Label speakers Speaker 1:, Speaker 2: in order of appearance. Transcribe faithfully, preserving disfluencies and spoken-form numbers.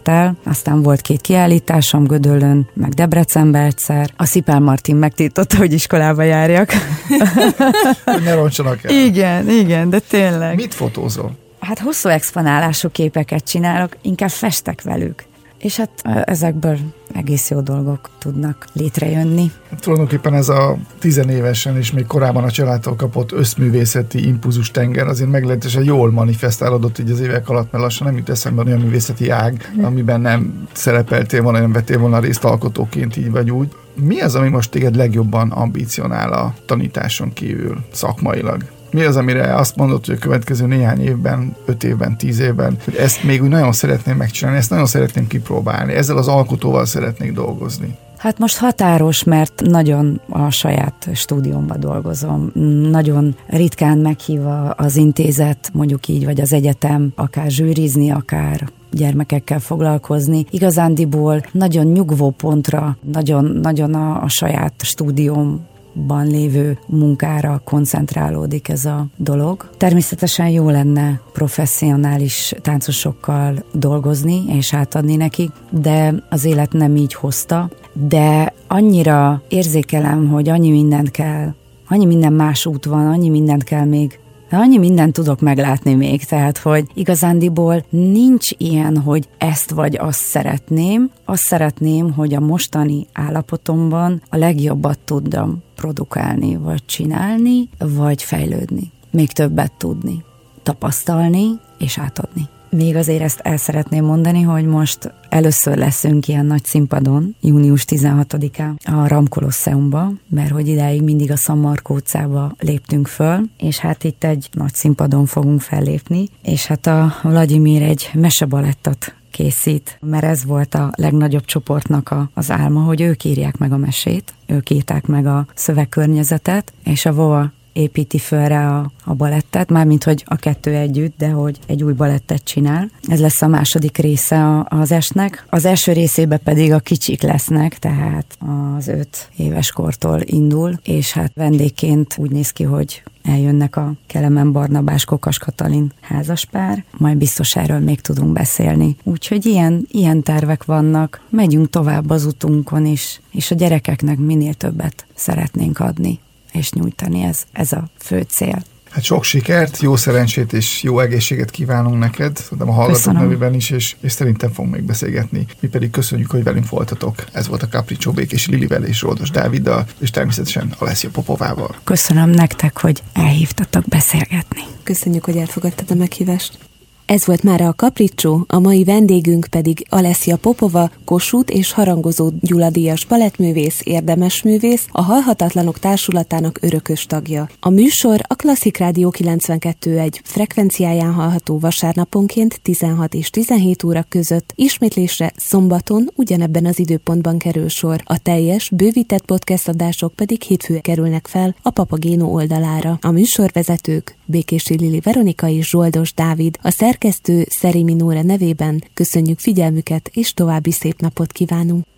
Speaker 1: hangzott el. Aztán volt két kiállításom Gödöllön, meg Debrecenben egyszer. A Szipán Martin megtiltotta, hogy iskolába járjak.
Speaker 2: Hogy ne roncsanak el.
Speaker 1: Igen, igen, de tényleg.
Speaker 2: Mit fotózol?
Speaker 1: Hát hosszú exponálású képeket csinálok, inkább festek velük. És hát ezekből egész jó dolgok tudnak létrejönni.
Speaker 2: Tulajdonképpen ez a tizenévesen és még korábban a családtól kapott összművészeti impulzus tenger azért meglehetősen jól manifestálódott így az évek alatt, mert lassan nem jut eszembe olyan művészeti ág, amiben nem szerepeltél volna, nem vettél volna részt alkotóként így vagy úgy. Mi az, ami most téged legjobban ambicionál a tanításon kívül szakmailag? Mi az, amire azt mondod, hogy a következő néhány évben, öt évben, tíz évben, hogy ezt még úgy nagyon szeretném megcsinálni, ezt nagyon szeretném kipróbálni, ezzel az alkotóval szeretnék dolgozni?
Speaker 1: Hát most határos, mert nagyon a saját stúdiómban dolgozom. Nagyon ritkán meghív az intézet, mondjuk így, vagy az egyetem, akár zsűrizni, akár gyermekekkel foglalkozni. Igazándiból nagyon nyugvó pontra, nagyon, nagyon a, a saját stúdióm ban lévő munkára koncentrálódik ez a dolog. Természetesen jó lenne professzionális táncosokkal dolgozni és átadni nekik, de az élet nem így hozta. De annyira érzékelem, hogy annyi mindent kell, annyi minden más út van, annyi mindent kell még, de annyi mindent tudok meglátni még, tehát, hogy igazándiból nincs ilyen, hogy ezt vagy azt szeretném. Azt szeretném, hogy a mostani állapotomban a legjobbat tudjam produkálni, vagy csinálni, vagy fejlődni. Még többet tudni, tapasztalni és átadni. Még azért ezt el szeretném mondani, hogy most először leszünk ilyen nagy színpadon, június tizenhatodikán a Ram Kolosseumba, mert hogy idáig mindig a San Marco utcába léptünk föl, és hát itt egy nagy színpadon fogunk fellépni, és hát a Vladimir egy mesebalettot készít, mert ez volt a legnagyobb csoportnak a, az álma, hogy ők írják meg a mesét, ők írták meg a szövegkörnyezetet, és a Vova építi fölre a, a balettet, mármint, hogy a kettő együtt, de hogy egy új balettet csinál. Ez lesz a második része a, az esnek. Az első részében pedig a kicsik lesznek, tehát az öt éves kortól indul, és hát vendégként úgy néz ki, hogy eljönnek a Kelemen Barnabás Kokas Katalin házaspár, majd biztos erről még tudunk beszélni. Úgyhogy ilyen, ilyen tervek vannak, megyünk tovább az utunkon is, és a gyerekeknek minél többet szeretnénk adni és nyújtani, ez, ez a fő cél.
Speaker 2: Hát sok sikert, jó szerencsét és jó egészséget kívánunk neked, de a hallgatók nevében is, és, és szerintem fogunk még beszélgetni. Mi pedig köszönjük, hogy velünk voltatok. Ez volt a Capriccio Békési Lilivel és Zsoldos Dáviddal, és természetesen Alessia Popovával.
Speaker 1: Köszönöm nektek, hogy elhívtatok beszélgetni.
Speaker 3: Köszönjük, hogy elfogadtad a meghívást. Ez volt már a Capriccio, a mai vendégünk pedig Alessia Popova, Kossuth és Harangozó Gyula díjas balettművész, érdemesművész, a Halhatatlanok Társulatának örökös tagja. A műsor a Klasszik Rádió kilencvenkettő egész egy frekvenciáján hallható vasárnaponként tizenhat és tizenhét óra között, ismétlésre szombaton ugyanebben az időpontban kerül sor. A teljes, bővített podcast adások pedig hétfőn kerülnek fel a Papagéno oldalára. A műsorvezetők Békési Lili Veronika és Zsoldos Dávid, a szerkesztő Szeri Minóra nevében köszönjük figyelmüket és további szép napot kívánunk.